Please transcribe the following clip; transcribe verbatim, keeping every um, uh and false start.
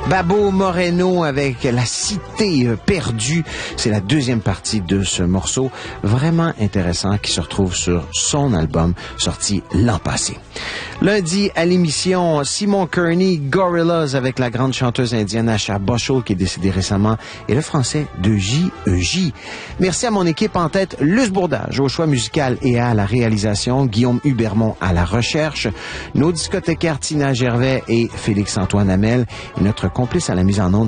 Babo Moreno avec La Cité perdue. C'est la deuxième partie de ce morceau vraiment intéressant qui se retrouve sur son album sorti l'an passé. Lundi, à l'émission, Simon Kearney, Gorillaz avec la grande chanteuse indienne Asha Bhoshul qui est décédée récemment et le français de J E J. Merci à mon équipe en tête, Luce Bourdage au choix musical et à la réalisation, Guillaume Hubermont à la recherche, nos discothécaires Tina Gervais et Félix-Antoine Hamel et notre complice à la mise en onde